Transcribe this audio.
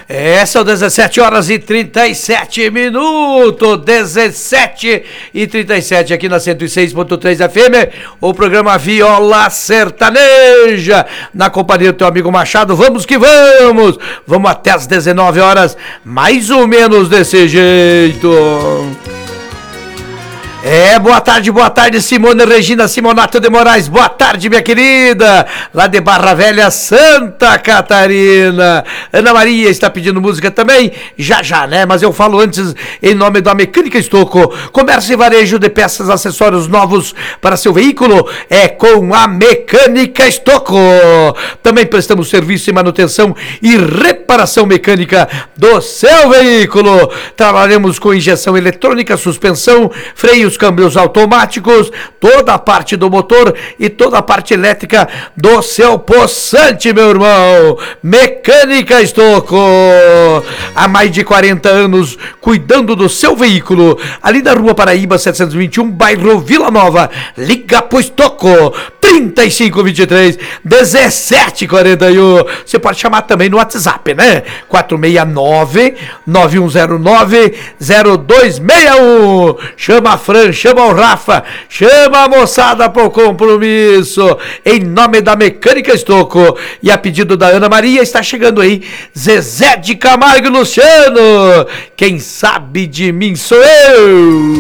São 17 horas e 37 minutos, 17 e 37 aqui na 106.3 FM, o programa Viola Sertaneja, na companhia do teu amigo Machado. Vamos que vamos, vamos até as 19 horas, mais ou menos desse jeito. Boa tarde, Simone Regina Simonato de Moraes, boa tarde, minha querida, lá de Barra Velha, Santa Catarina. Ana Maria está pedindo música também, já, né, mas eu falo antes em nome da Mecânica Estocco, comércio e varejo de peças, acessórios novos para seu veículo, com a Mecânica Estocco. Também prestamos serviço e manutenção e reparação mecânica do seu veículo. Trabalhamos com injeção eletrônica, suspensão, freios, câmbios automáticos, toda a parte do motor e toda a parte elétrica do seu poçante, meu irmão. Mecânica Estocco, há mais de 40 anos cuidando do seu veículo, ali na Rua Paraíba 721, bairro Vila Nova. Liga pro Estocco, 3523 1741. Você pode chamar também no WhatsApp, né? 469 9109 0261. Chama a Fran, chama o Rafa, chama a moçada pro compromisso, em nome da Mecânica Estocco. E a pedido da Ana Maria está chegando aí Zezé de Camargo e Luciano, quem sabe de mim sou eu.